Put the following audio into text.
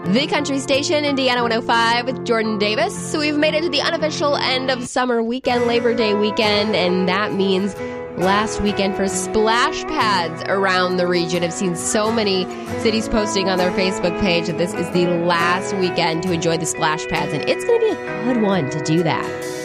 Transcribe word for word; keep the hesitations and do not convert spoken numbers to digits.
The Country Station, Indiana one oh five with Jordan Davis. So we've made it to the unofficial end of summer weekend, Labor Day weekend, and that means last weekend for splash pads around the region. I've seen so many cities posting on their Facebook page that this is the last weekend to enjoy the splash pads, and it's going to be a good one to do that.